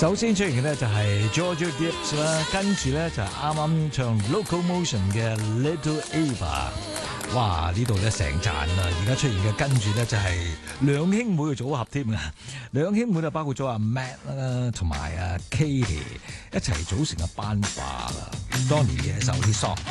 首先出現嘅咧就係 Georgia Dips 啦，跟住咧就係啱啱唱 Locomotion 嘅 Little Eva。哇！呢度咧成站啊，而家出現嘅跟住咧就係兩兄妹嘅組合添啊！兩兄妹就包括咗阿 Matt 啦，同埋阿 Katie 一齊組成嘅班霸啦。當年嘅一首 hit song。